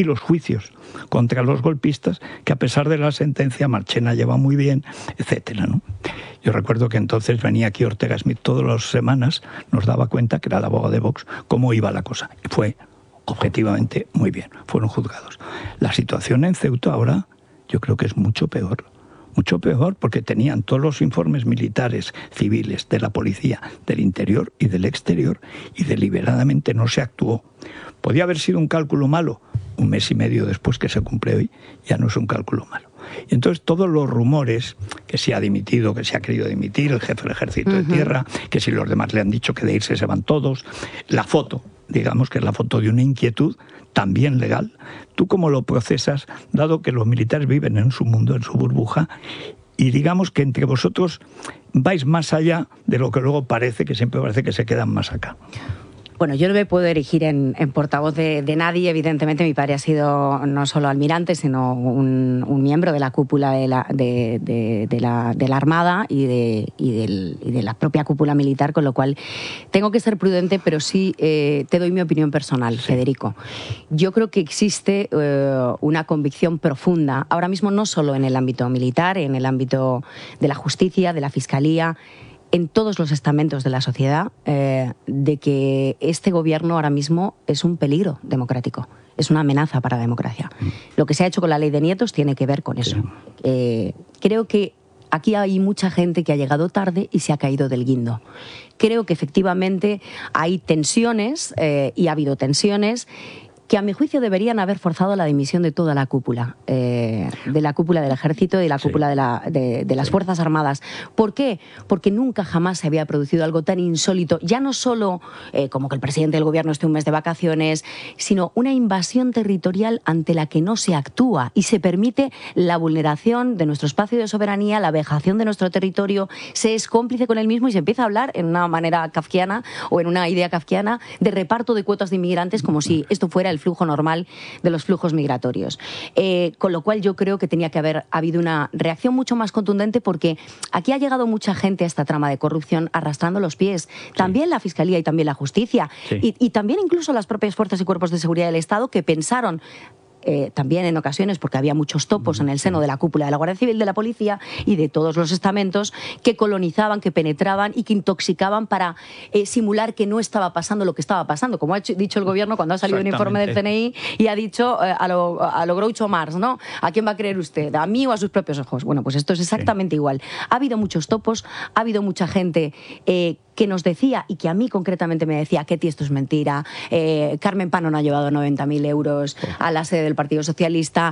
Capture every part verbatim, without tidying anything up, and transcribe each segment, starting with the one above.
los juicios contra los golpistas, que a pesar de la sentencia Marchena lleva muy bien, etcétera, ¿no? Yo recuerdo que entonces venía aquí Ortega Smith todas las semanas, nos daba cuenta, que era el abogado de Vox, cómo iba la cosa. Y fue objetivamente muy bien, fueron juzgados. La situación en Ceuta ahora yo creo que es mucho peor. Mucho peor, porque tenían todos los informes militares, civiles, de la policía, del interior y del exterior, y deliberadamente no se actuó. Podía haber sido un cálculo malo, un mes y medio después que se cumple hoy, ya no es un cálculo malo. Y entonces todos los rumores, que se ha dimitido, que se ha querido dimitir el jefe del ejército uh-huh. de tierra, que si los demás le han dicho que de irse se van todos, la foto, digamos que es la foto de una inquietud también legal. ¿Tú cómo lo procesas, dado que los militares viven en su mundo, en su burbuja, y digamos que entre vosotros vais más allá de lo que luego parece, que siempre parece que se quedan más acá? Bueno, yo no me puedo erigir en, en portavoz de, de nadie. Evidentemente, mi padre ha sido no solo almirante, sino un, un miembro de la cúpula de la, de, de, de la, de la Armada y de, y, del, y de la propia cúpula militar, con lo cual tengo que ser prudente, pero sí eh, te doy mi opinión personal, sí. Federico. Yo creo que existe eh, una convicción profunda, ahora mismo no solo en el ámbito militar, en el ámbito de la justicia, de la fiscalía, en todos los estamentos de la sociedad, eh, de que este gobierno ahora mismo es un peligro democrático, es una amenaza para la democracia. Lo que se ha hecho con la ley de nietos tiene que ver con eso. Eh, creo que aquí hay mucha gente que ha llegado tarde y se ha caído del guindo. Creo que efectivamente hay tensiones, eh, y ha habido tensiones, que a mi juicio deberían haber forzado la dimisión de toda la cúpula, eh, de la cúpula del ejército y de la cúpula sí. de, la, de, de las sí. Fuerzas Armadas. ¿Por qué? Porque nunca jamás se había producido algo tan insólito, ya no solo eh, como que el presidente del gobierno esté un mes de vacaciones, sino una invasión territorial ante la que no se actúa y se permite la vulneración de nuestro espacio de soberanía, la vejación de nuestro territorio, se es cómplice con el mismo y se empieza a hablar en una manera kafkiana o en una idea kafkiana de reparto de cuotas de inmigrantes, como si esto fuera el el flujo normal de los flujos migratorios. Eh, con lo cual yo creo que tenía que haber habido una reacción mucho más contundente, porque aquí ha llegado mucha gente a esta trama de corrupción arrastrando los pies. Sí. También la Fiscalía y también la Justicia. Sí. Y, y también incluso las propias fuerzas y cuerpos de seguridad del Estado, que pensaron Eh, también en ocasiones, porque había muchos topos en el seno de la cúpula de la Guardia Civil, de la Policía y de todos los estamentos, que colonizaban, que penetraban y que intoxicaban para eh, simular que no estaba pasando lo que estaba pasando, como ha hecho, dicho el gobierno cuando ha salido un informe del C N I y ha dicho eh, a, lo, a lo Groucho Marx, ¿no? ¿A quién va a creer usted? ¿A mí o a sus propios ojos? Bueno, pues esto es exactamente sí. igual. Ha habido muchos topos, ha habido mucha gente eh, que nos decía, y que a mí concretamente me decía, Ketty, esto es mentira, eh, Carmen Pano no ha llevado noventa mil euros a la sede del Partido Socialista,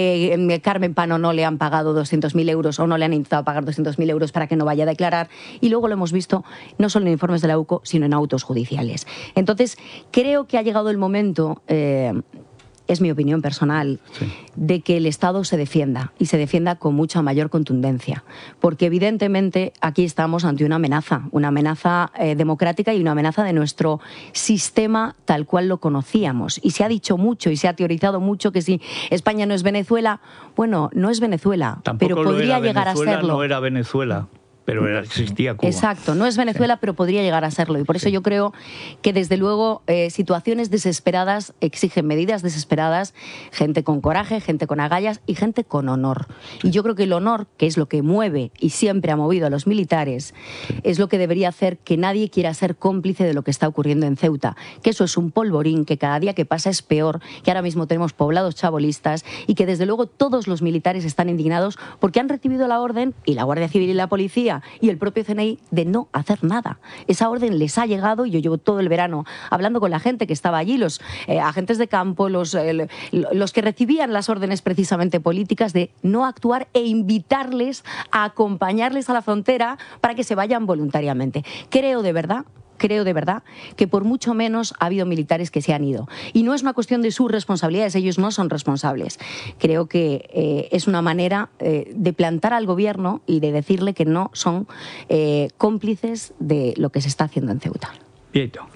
eh, Carmen Pano no le han pagado doscientos mil euros o no le han intentado pagar doscientos mil euros para que no vaya a declarar, y luego lo hemos visto no solo en informes de la U C O, sino en autos judiciales. Entonces, creo que ha llegado el momento, eh, es mi opinión personal, sí. de que el Estado se defienda, y se defienda con mucha mayor contundencia, porque evidentemente aquí estamos ante una amenaza, una amenaza eh, democrática y una amenaza de nuestro sistema tal cual lo conocíamos. Y se ha dicho mucho y se ha teorizado mucho que si España no es Venezuela, bueno, no es Venezuela, Tampoco pero podría llegar Venezuela, a serlo. No era Venezuela. Pero existía Cuba. Exacto, no es Venezuela, pero podría llegar a serlo. Y por eso sí. yo creo que, desde luego, eh, situaciones desesperadas exigen medidas desesperadas, gente con coraje, gente con agallas y gente con honor. Sí. Y yo creo que el honor, que es lo que mueve y siempre ha movido a los militares, sí. es lo que debería hacer que nadie quiera ser cómplice de lo que está ocurriendo en Ceuta. Que eso es un polvorín, que cada día que pasa es peor, que ahora mismo tenemos poblados chabolistas y que, desde luego, todos los militares están indignados porque han recibido la orden, y la Guardia Civil y la Policía y el propio C N I, de no hacer nada. Esa orden les ha llegado, y yo llevo todo el verano hablando con la gente que estaba allí, los eh, agentes de campo, los, eh, los que recibían las órdenes precisamente políticas, de no actuar e invitarles a acompañarles a la frontera para que se vayan voluntariamente. Creo de verdad Creo de verdad que por mucho menos ha habido militares que se han ido. Y no es una cuestión de sus responsabilidades, ellos no son responsables. Creo que eh, es una manera eh, de plantar al gobierno y de decirle que no son eh, cómplices de lo que se está haciendo en Ceuta. Pietro.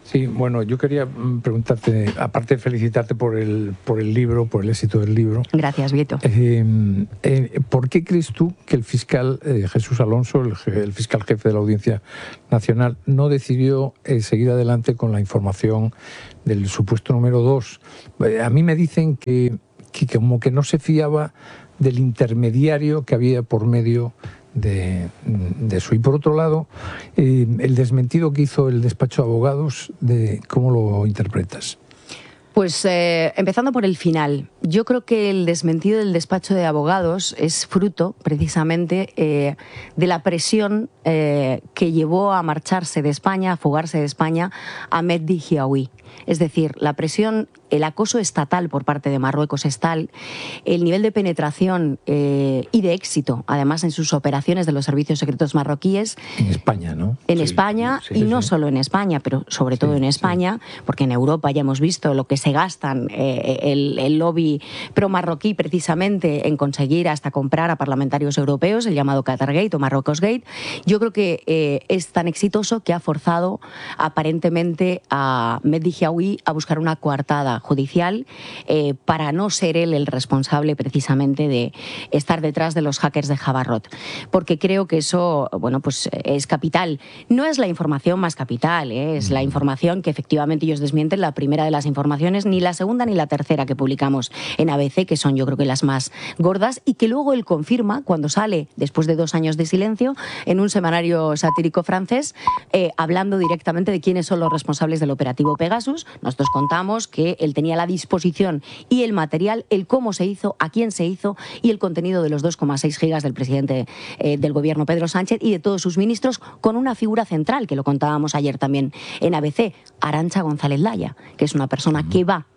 Sí, bueno, yo quería preguntarte, aparte de felicitarte por el, por el libro, por el éxito del libro. Gracias, Vieto. Eh, eh, ¿Por qué crees tú que el fiscal eh, Jesús Alonso, el, el fiscal jefe de la Audiencia Nacional, no decidió eh, seguir adelante con la información del supuesto número dos? Eh, a mí me dicen que, que como que no se fiaba del intermediario que había por medio De, de eso. Y por otro lado, eh, el desmentido que hizo el despacho de abogados, de ¿cómo lo interpretas? Pues eh, empezando por el final, yo creo que el desmentido del despacho de abogados es fruto precisamente eh, de la presión eh, que llevó a marcharse de España, a fugarse de España, a Mehdi Hiaoui. Es decir, la presión, el acoso estatal por parte de Marruecos es tal, el nivel de penetración eh, y de éxito, además en sus operaciones de los servicios secretos marroquíes. En España, ¿no? En sí, España, sí, y sí, no sí. solo en España, pero sobre todo sí, en España, sí. Porque en Europa ya hemos visto lo que se gastan eh, el, el lobby pro-marroquí precisamente en conseguir hasta comprar a parlamentarios europeos, el llamado Qatargate o Marruecosgate. Yo creo que eh, es tan exitoso que ha forzado aparentemente a Mehdi Hiaoui a buscar una coartada judicial eh, para no ser él el responsable precisamente de estar detrás de los hackers de Jabarrot, porque creo que eso, bueno, pues es capital. No es la información más capital, ¿eh? Es la información que efectivamente ellos desmienten, la primera de las informaciones, ni la segunda ni la tercera que publicamos en A B C, que son yo creo que las más gordas, y que luego él confirma cuando sale, después de dos años de silencio, en un semanario satírico francés, eh, hablando directamente de quiénes son los responsables del operativo Pegasus. Nosotros contamos que él tenía la disposición y el material, el cómo se hizo, a quién se hizo y el contenido de los dos coma seis gigas del presidente eh, del gobierno Pedro Sánchez y de todos sus ministros, con una figura central, que lo contábamos ayer también en A B C, Arantxa González Laya, que es una persona que va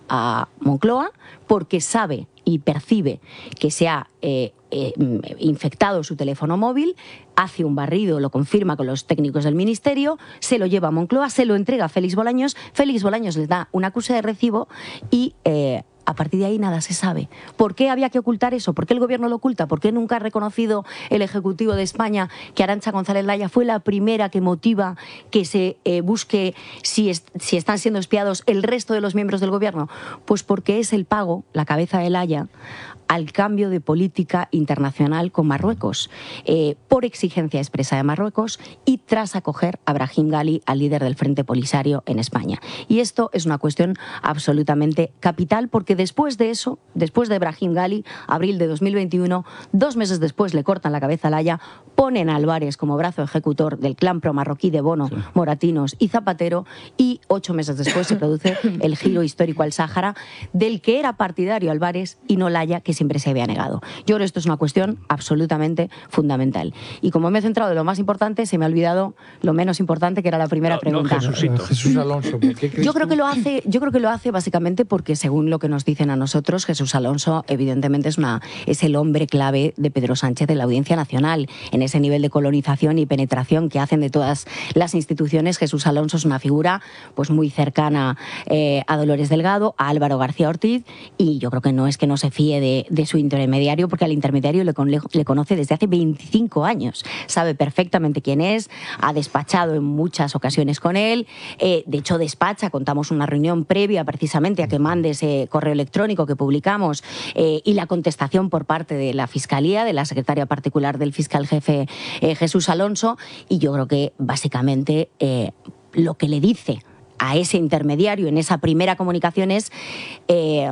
a Moncloa porque sabe y percibe que se ha eh, eh, infectado su teléfono móvil, hace un barrido, lo confirma con los técnicos del ministerio, se lo lleva a Moncloa, se lo entrega a Félix Bolaños, Félix Bolaños les da un acuse de recibo y eh, a partir de ahí nada se sabe. ¿Por qué había que ocultar eso? ¿Por qué el gobierno lo oculta? ¿Por qué nunca ha reconocido el Ejecutivo de España que Arantxa González Laya fue la primera que motiva que se eh, busque si, es, si están siendo espiados el resto de los miembros del gobierno? Pues porque es el pago, la cabeza de Laya, al cambio de política internacional con Marruecos, eh, por exigencia expresa de Marruecos y tras acoger a Brahim Ghali, al líder del Frente Polisario en España. Y esto es una cuestión absolutamente capital, porque después de eso, después de Brahim Ghali, abril de dos mil veintiuno, dos meses después le cortan la cabeza a Laya, ponen a Álvarez como brazo ejecutor del clan pro-marroquí de Bono, sí. Moratinos y Zapatero, y ocho meses después se produce el giro histórico al Sáhara, del que era partidario Álvarez y no Laya, que siempre se había negado. Yo creo que esto es una cuestión absolutamente fundamental. Y como me he centrado en lo más importante, se me ha olvidado lo menos importante, que era la primera no, pregunta. No, Jesucito. Jesús Alonso, ¿por qué crees yo creo tú? que lo hace, yo creo que lo hace básicamente porque, según lo que nos dicen a nosotros, Jesús Alonso evidentemente es una es el hombre clave de Pedro Sánchez de la Audiencia Nacional. En ese nivel de colonización y penetración que hacen de todas las instituciones, Jesús Alonso es una figura pues muy cercana eh, a Dolores Delgado, a Álvaro García Ortiz, y yo creo que no es que no se fíe de, de su intermediario, porque al intermediario le, con, le conoce desde hace veinticinco años, sabe perfectamente quién es, ha despachado en muchas ocasiones con él, eh, de hecho despacha, contamos una reunión previa precisamente a que mande ese correo electrónico que publicamos eh, y la contestación por parte de la Fiscalía, de la secretaria particular del fiscal jefe eh, Jesús Alonso, y yo creo que básicamente eh, lo que le dice a ese intermediario en esa primera comunicación es eh,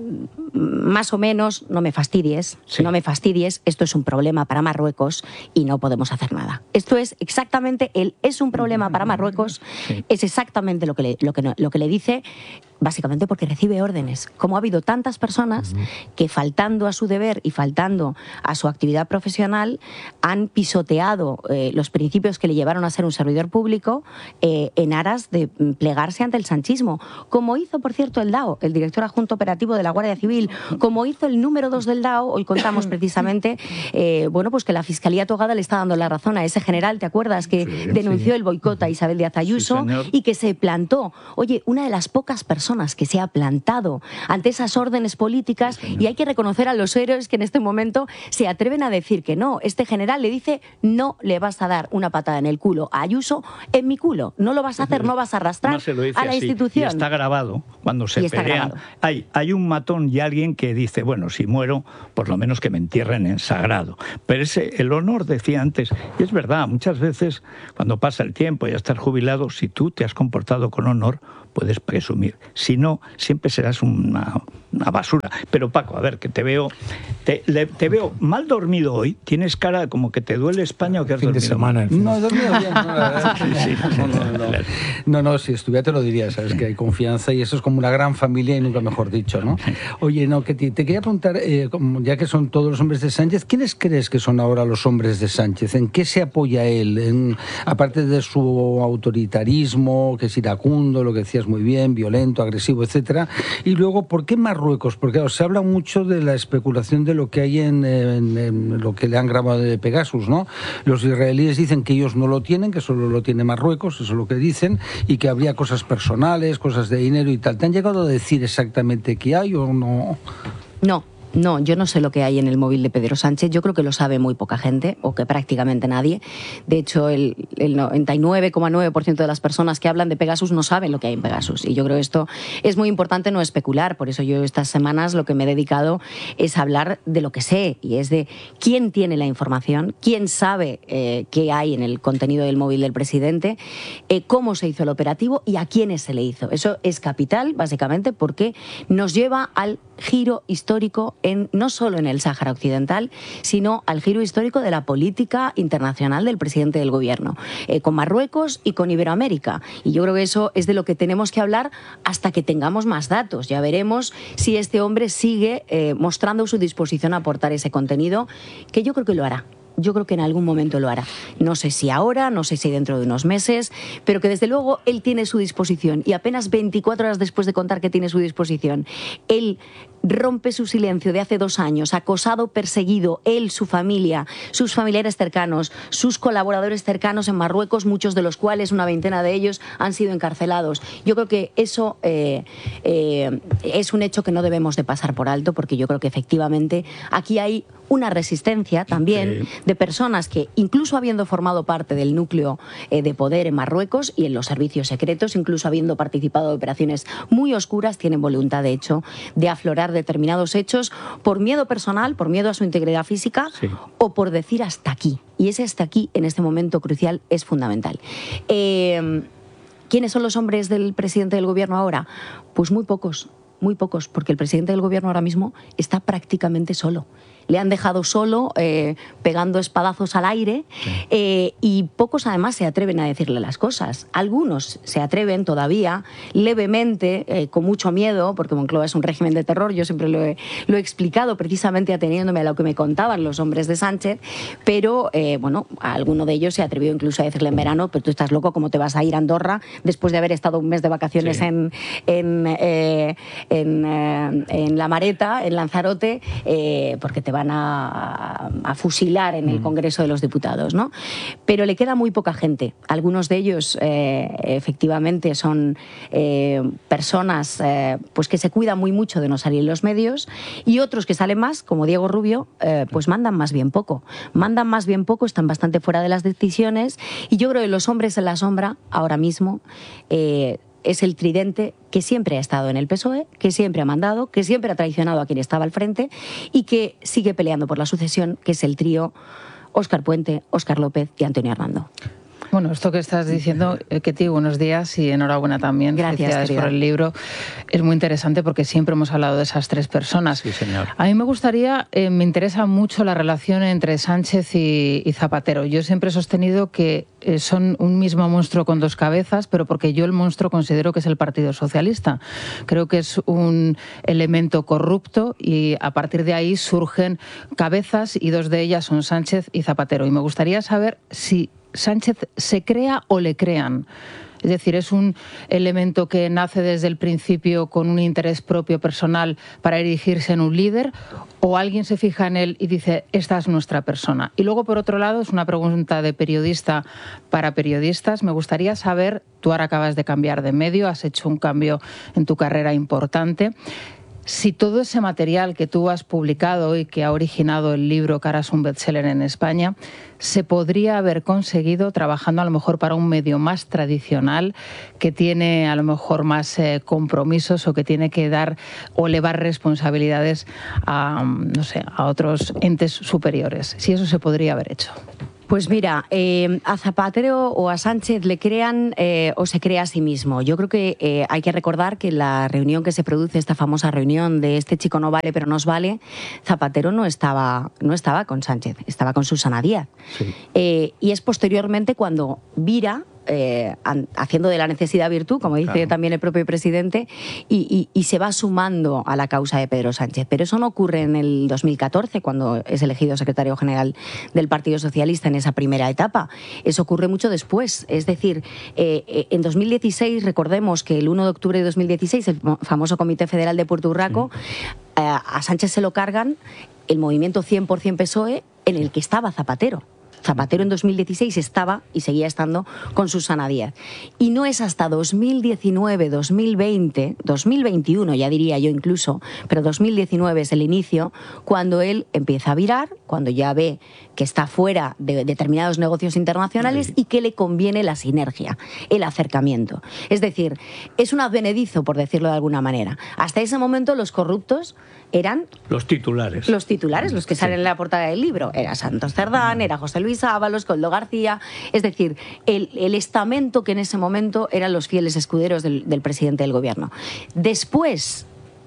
más o menos, no me fastidies, sí. no me fastidies, esto es un problema para Marruecos y no podemos hacer nada. Esto es exactamente, el es un problema para Marruecos, sí. es exactamente lo que, le, lo, que no, lo que le dice, básicamente porque recibe órdenes. Como ha habido tantas personas uh-huh. que, faltando a su deber y faltando a su actividad profesional, han pisoteado eh, los principios que le llevaron a ser un servidor público eh, en aras de plegarse ante el sanchismo, como hizo, por cierto, el D A O, el director adjunto operativo de la Guardia Civil, como hizo el número dos del D A O. Hoy contamos precisamente eh, bueno, pues que la Fiscalía Togada le está dando la razón a ese general, ¿te acuerdas? Que sí, denunció sí. el boicot a Isabel Díaz Ayuso sí, y que se plantó. Oye, una de las pocas personas personas que se ha plantado ante esas órdenes políticas, y hay que reconocer a los héroes que en este momento se atreven a decir que no. Este general le dice: no le vas a dar una patada en el culo a Ayuso en mi culo, no lo vas a hacer, no vas a arrastrar a la así, institución. Y está grabado cuando se pelean. Hay, hay un matón y alguien que dice: bueno, si muero, por lo menos que me entierren en sagrado. Pero ese, el honor, decía antes, y es verdad, muchas veces cuando pasa el tiempo y ya estás jubilado, si tú te has comportado con honor, puedes presumir. Si no, siempre serás una, una basura. Pero Paco, a ver, que te veo te, le, te veo mal dormido hoy. Tienes cara como que te duele España o que has fin dormido. De semana, fin no, he dormido bien. No, la verdad, sí, sí, no, no, no, no. no, no, si estuviera te lo diría, sabes que hay confianza y eso es como una gran familia y nunca mejor dicho, ¿no? Oye, no, que te, te quería preguntar, eh, ya que son todos los hombres de Sánchez, ¿quiénes crees que son ahora los hombres de Sánchez? ¿En qué se apoya él? En, aparte de su autoritarismo, que es iracundo, lo que decías muy bien, violento, agresivo, etcétera. Y luego, ¿por qué Marruecos? Porque o sea, se habla mucho de la especulación de lo que hay en, en, en lo que le han grabado de Pegasus, ¿no? Los israelíes dicen que ellos no lo tienen, que solo lo tiene Marruecos, eso es lo que dicen, y que habría cosas personales, cosas de dinero y tal. ¿Te han llegado a decir exactamente qué hay o no? No. No, yo no sé lo que hay en el móvil de Pedro Sánchez. Yo creo que lo sabe muy poca gente, o que prácticamente nadie. De hecho, el, el noventa y nueve coma nueve por ciento de las personas que hablan de Pegasus no saben lo que hay en Pegasus. Y yo creo que esto es muy importante no especular. Por eso yo estas semanas lo que me he dedicado es hablar de lo que sé, y es de quién tiene la información, quién sabe eh, qué hay en el contenido del móvil del presidente, eh, cómo se hizo el operativo y a quiénes se le hizo. Eso es capital, básicamente, porque nos lleva al giro histórico en, no solo en el Sáhara Occidental, sino al giro histórico de la política internacional del presidente del gobierno, eh, con Marruecos y con Iberoamérica. Y yo creo que eso es de lo que tenemos que hablar hasta que tengamos más datos. Ya veremos si este hombre sigue eh, mostrando su disposición a aportar ese contenido, que yo creo que lo hará. Yo creo que en algún momento lo hará. No sé si ahora, no sé si dentro de unos meses, pero que desde luego él tiene su disposición, y apenas veinticuatro horas después de contar que tiene su disposición, él rompe su silencio de hace dos años, acosado, perseguido, él, su familia, sus familiares cercanos, sus colaboradores cercanos en Marruecos, muchos de los cuales, una veintena de ellos, han sido encarcelados. Yo creo que eso eh, eh, es un hecho que no debemos de pasar por alto, porque yo creo que efectivamente aquí hay una resistencia también sí. de personas que, incluso habiendo formado parte del núcleo eh, de poder en Marruecos y en los servicios secretos, incluso habiendo participado de operaciones muy oscuras, tienen voluntad, de hecho, de aflorar determinados hechos por miedo personal, por miedo a su integridad física sí. o por decir hasta aquí. Y ese hasta aquí, en este momento crucial, es fundamental. Eh, ¿Quiénes son los hombres del presidente del gobierno ahora? Pues muy pocos, muy pocos, porque el presidente del gobierno ahora mismo está prácticamente solo. Le han dejado solo, eh, pegando espadazos al aire, sí. eh, y pocos además se atreven a decirle las cosas. Algunos se atreven todavía, levemente, eh, con mucho miedo, porque Moncloa es un régimen de terror, yo siempre lo he, lo he explicado precisamente ateniéndome a lo que me contaban los hombres de Sánchez, pero eh, bueno, alguno de ellos se atrevió incluso a decirle en verano: pero tú estás loco, ¿cómo te vas a ir a Andorra después de haber estado un mes de vacaciones sí. en, en, eh, en, eh, en La Mareta, en Lanzarote, eh, porque te van a, a fusilar en el Congreso de los Diputados, ¿no? Pero le queda muy poca gente. Algunos de ellos eh, efectivamente son eh, personas eh, pues que se cuidan muy mucho de no salir en los medios, y otros que salen más, como Diego Rubio, eh, pues mandan más bien poco. Mandan más bien poco, están bastante fuera de las decisiones, y yo creo que los hombres en la sombra ahora mismo eh, es el tridente que siempre ha estado en el P S O E, que siempre ha mandado, que siempre ha traicionado a quien estaba al frente y que sigue peleando por la sucesión, que es el trío Óscar Puente, Óscar López y Antonio Hernando. Bueno, esto que estás diciendo, Ketty, buenos días y enhorabuena también. Gracias, felicidades querida. por el libro. Es muy interesante porque siempre hemos hablado de esas tres personas. Sí, señor. A mí me gustaría, eh, me interesa mucho la relación entre Sánchez y, y Zapatero. Yo siempre he sostenido que eh, son un mismo monstruo con dos cabezas, pero porque yo el monstruo considero que es el Partido Socialista. Creo que es un elemento corrupto y a partir de ahí surgen cabezas, y dos de ellas son Sánchez y Zapatero. Y me gustaría saber si Sánchez se crea o le crean Es decir, es un elemento que nace desde el principio con un interés propio personal para erigirse en un líder, o alguien se fija en él y dice, esta es nuestra persona. Y luego, por otro lado, es una pregunta de periodista para periodistas. Me gustaría saber, tú ahora acabas de cambiar de medio, has hecho un cambio en tu carrera importante. Si todo ese material que tú has publicado y que ha originado el libro Caras, un bestseller en España, se podría haber conseguido trabajando a lo mejor para un medio más tradicional, que tiene a lo mejor más eh, compromisos o que tiene que dar o elevar responsabilidades a, no sé, a otros entes superiores. Si eso se podría haber hecho. Pues mira, eh, a Zapatero o a Sánchez le crean eh, o se crea a sí mismo. Yo creo que eh, hay que recordar que la reunión que se produce, esta famosa reunión de este chico no vale pero nos vale, Zapatero no estaba, no estaba con Sánchez, estaba con Susana Díaz. Sí. Eh, y es posteriormente cuando vira, Eh, haciendo de la necesidad virtud, como dice claro. también el propio presidente, y, y, y se va sumando a la causa de Pedro Sánchez. Pero eso no ocurre en el dos mil catorce, cuando es elegido secretario general del Partido Socialista en esa primera etapa. Eso ocurre mucho después. Es decir, eh, en dos mil dieciséis, recordemos que el uno de octubre de dos mil dieciséis, el famoso Comité Federal de Puerto Urraco, sí. eh, a Sánchez se lo cargan el movimiento cien por cien P S O E, en el que estaba Zapatero. Zapatero en dos mil dieciséis estaba y seguía estando con Susana Díaz. Y no es hasta dos mil diecinueve, dos mil veinte, dos mil veintiuno ya diría yo incluso, pero dos mil diecinueve es el inicio, cuando él empieza a virar, cuando ya ve que está fuera de determinados negocios internacionales sí. y que le conviene la sinergia, el acercamiento. Es decir, es un advenedizo, por decirlo de alguna manera. Hasta ese momento los corruptos eran... Los titulares. Los titulares, los que salen sí. en la portada del libro. Era Santos Cerdán, era José Luis Ábalos, Coldo García, es decir, el, el estamento que en ese momento eran los fieles escuderos del, del presidente del gobierno. Después,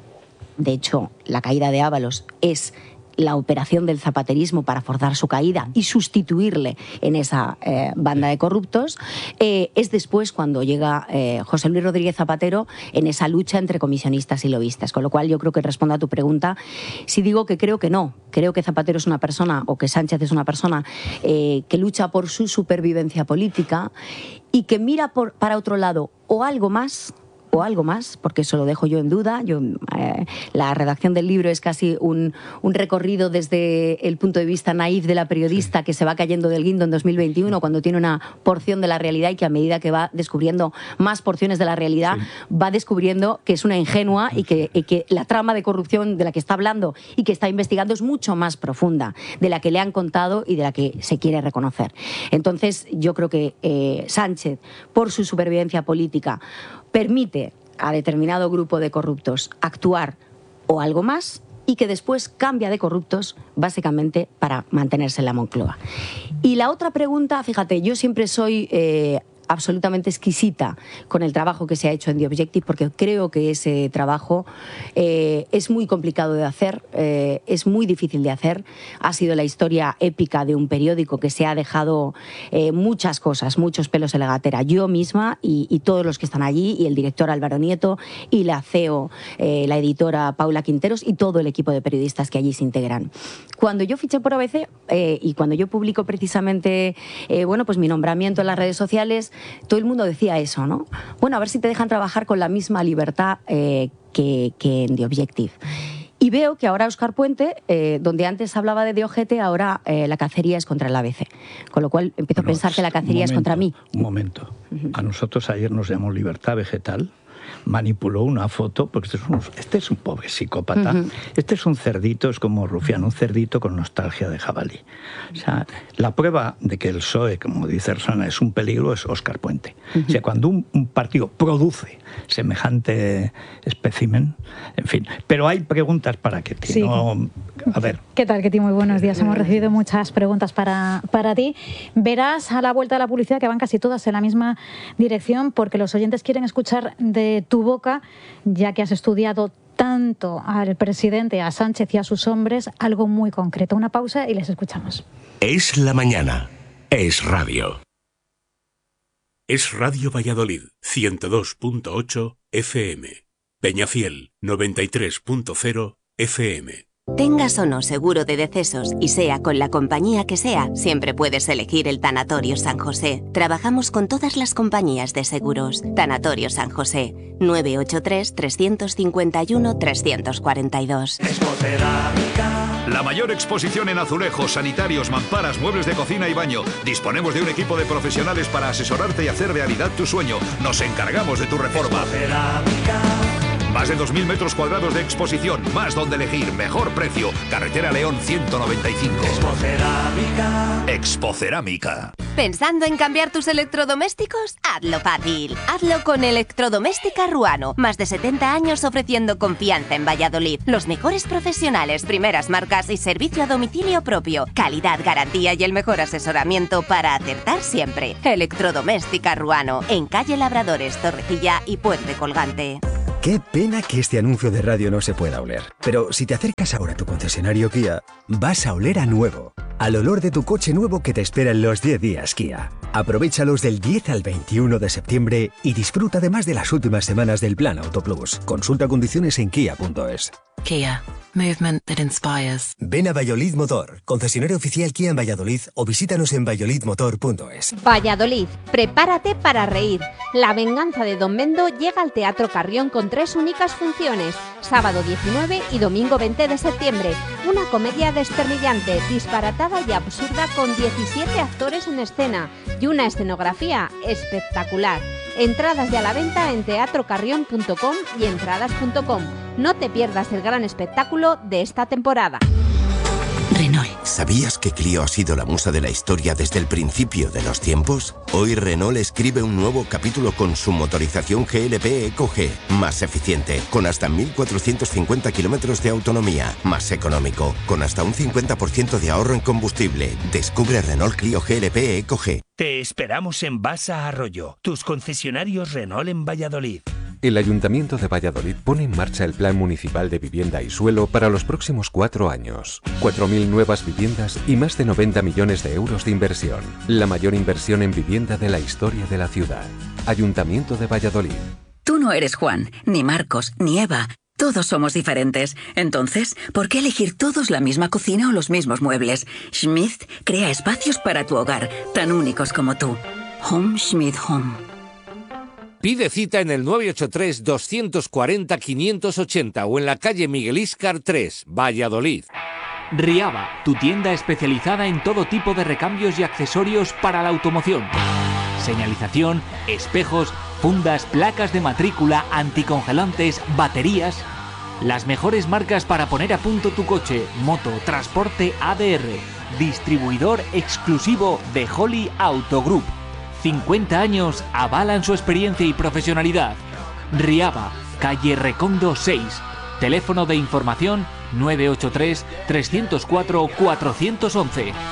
de hecho, la caída de Ábalos es la operación del zapaterismo para forzar su caída y sustituirle en esa eh, banda de corruptos, eh, es después cuando llega eh, José Luis Rodríguez Zapatero en esa lucha entre comisionistas y lobistas. Con lo cual yo creo que respondo a tu pregunta. Si digo que creo que no, creo que Zapatero es una persona, o que Sánchez es una persona eh, que lucha por su supervivencia política y que mira por, para otro lado o algo más, o algo más, porque eso lo dejo yo en duda. Yo, eh, la redacción del libro es casi un, un recorrido desde el punto de vista naif de la periodista sí. que se va cayendo del guindo en dos mil veintiuno, cuando tiene una porción de la realidad y que a medida que va descubriendo más porciones de la realidad, sí. va descubriendo que es una ingenua y que, y que la trama de corrupción de la que está hablando y que está investigando es mucho más profunda de la que le han contado y de la que se quiere reconocer. Entonces, yo creo que eh, Sánchez, por su supervivencia política, permite a determinado grupo de corruptos actuar o algo más y que después cambia de corruptos básicamente para mantenerse en la Moncloa. Y la otra pregunta, fíjate, yo siempre soy eh, absolutamente exquisita con el trabajo que se ha hecho en The Objective, porque creo que ese trabajo eh, es muy complicado de hacer, eh, es muy difícil de hacer. Ha sido la historia épica de un periódico que se ha dejado eh, muchas cosas, muchos pelos en la gatera. Yo misma y, y todos los que están allí, y el director Álvaro Nieto, y la C E O, eh, la editora Paula Quinteros, y todo el equipo de periodistas que allí se integran. Cuando yo fiché por A B C eh, y cuando yo publico precisamente eh, bueno, pues mi nombramiento en las redes sociales, todo el mundo decía eso, ¿no? Bueno, a ver si te dejan trabajar con la misma libertad eh, que, que en The Objective. Y veo que ahora Óscar Puente, eh, donde antes hablaba de D O G T, ahora eh, la cacería es contra el A B C. Con lo cual empiezo bueno, a pensar que la cacería momento, es contra mí. Un momento. A nosotros ayer nos llamó Libertad Vegetal, manipuló una foto, porque este es un, este es un pobre psicópata. Uh-huh. Este es un cerdito, es como Rufián, un cerdito con nostalgia de jabalí. O sea, la prueba de que el P S O E, como dice Rosana, es un peligro es Óscar Puente. Uh-huh. O sea, cuando un, un partido produce semejante espécimen, en fin. Pero hay preguntas para Ketty, sí. ¿no? A ver. ¿Qué tal, Ketty? Muy buenos días. Hemos recibido muchas preguntas para, para ti. Verás a la vuelta de la publicidad que van casi todas en la misma dirección, porque los oyentes quieren escuchar de tu boca, ya que has estudiado tanto al presidente, a Sánchez y a sus hombres, algo muy concreto. Una pausa y les escuchamos. Es la mañana. Es radio. Es Radio Valladolid, ciento dos punto ocho F M. Peñafiel, noventa y tres punto cero F M. Tengas o no seguro de decesos y sea con la compañía que sea, siempre puedes elegir el Tanatorio San José. Trabajamos con todas las compañías de seguros. Tanatorio San José, nueve ocho tres, tres cinco uno, tres cuatro dos. La mayor exposición en azulejos, sanitarios, mamparas, muebles de cocina y baño. Disponemos de un equipo de profesionales para asesorarte y hacer realidad tu sueño. Nos encargamos de tu reforma. Más de dos mil metros cuadrados de exposición, más donde elegir, mejor precio. Carretera León ciento noventa y cinco. Expocerámica. Expocerámica. ¿Pensando en cambiar tus electrodomésticos? Hazlo fácil. Hazlo con Electrodoméstica Ruano. Más de setenta años ofreciendo confianza en Valladolid. Los mejores profesionales, primeras marcas y servicio a domicilio propio. Calidad, garantía y el mejor asesoramiento para acertar siempre. Electrodoméstica Ruano. En calle Labradores, Torrecilla y Puente Colgante. Qué pena que este anuncio de radio no se pueda oler. Pero si te acercas ahora a tu concesionario Kia, vas a oler a nuevo. Al olor de tu coche nuevo que te espera en los diez días Kia. Aprovéchalos del diez al veintiuno de septiembre y disfruta además de las últimas semanas del Plan Auto Plus. Consulta condiciones en kia punto es. Kia. Movement that inspires. Ven a Valladolid Motor, concesionario oficial Kia en Valladolid, o visítanos en valladolid motor punto es. Valladolid, prepárate para reír. La venganza de Don Mendo llega al Teatro Carrión con tres únicas funciones. Sábado diecinueve y domingo veinte de septiembre. Una comedia despernillante, disparatada y absurda con diecisiete actores en escena y una escenografía espectacular. Entradas ya a la venta en teatro carrión punto com y entradas punto com. No te pierdas el gran espectáculo de esta temporada. Renault. ¿Sabías que Clio ha sido la musa de la historia desde el principio de los tiempos? Hoy Renault escribe un nuevo capítulo con su motorización G L P Eco G, más eficiente, con hasta mil cuatrocientos cincuenta kilómetros de autonomía, más económico, con hasta un cincuenta por ciento de ahorro en combustible. Descubre Renault Clio G L P Eco G. Te esperamos en Basa Arroyo, tus concesionarios Renault en Valladolid. El Ayuntamiento de Valladolid pone en marcha el Plan Municipal de Vivienda y Suelo para los próximos cuatro años. cuatro mil nuevas viviendas y más de noventa millones de euros de inversión. La mayor inversión en vivienda de la historia de la ciudad. Ayuntamiento de Valladolid. Tú no eres Juan, ni Marcos, ni Eva. Todos somos diferentes. Entonces, ¿por qué elegir todos la misma cocina o los mismos muebles? Schmidt crea espacios para tu hogar, tan únicos como tú. Home Schmidt Home. Pide cita en el nueve ocho tres, dos cuatro cero, cinco ocho cero o en la calle Miguel Íscar tres, Valladolid. Riaba, tu tienda especializada en todo tipo de recambios y accesorios para la automoción. Señalización, espejos, fundas, placas de matrícula, anticongelantes, baterías. Las mejores marcas para poner a punto tu coche, moto, transporte A D R. Distribuidor exclusivo de Holly Auto Group. cincuenta años avalan su experiencia y profesionalidad. Riaba, calle Recondo seis. Teléfono de información nueve ocho tres, tres cero cuatro, cuatro uno uno.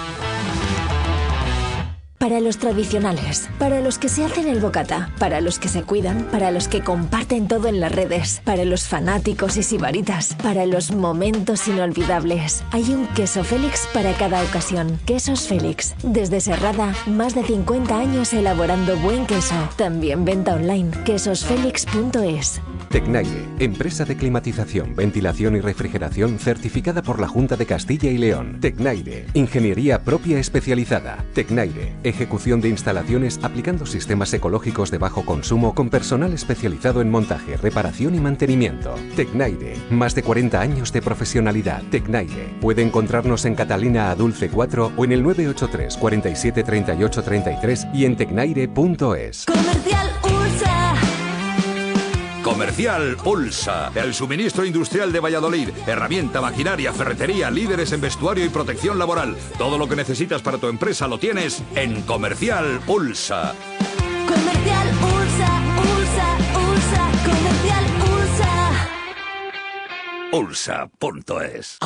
Para los tradicionales, para los que se hacen el bocata, para los que se cuidan, para los que comparten todo en las redes, para los fanáticos y sibaritas, para los momentos inolvidables. Hay un queso Félix para cada ocasión. Quesos Félix. Desde Serrada, más de cincuenta años elaborando buen queso. También venta online. quesos félix punto es. Tecnaire, empresa de climatización, ventilación y refrigeración certificada por la Junta de Castilla y León. Tecnaire, ingeniería propia especializada. Tecnaire, ejecución de instalaciones aplicando sistemas ecológicos de bajo consumo con personal especializado en montaje, reparación y mantenimiento. Tecnaire, más de cuarenta años de profesionalidad. Tecnaire, puede encontrarnos en Catalina Adulce cuatro o en el nueve ocho tres, cuarenta y siete, treinta y ocho, treinta y tres y en tecnaire punto es. Comercial Ursa. Comercial Ulsa, el suministro industrial de Valladolid. Herramienta, maquinaria, ferretería, líderes en vestuario y protección laboral. Todo lo que necesitas para tu empresa lo tienes en Comercial Ulsa. Comercial Ursa, Ursa, Ursa, Comercial Ursa. Ulsa punto es.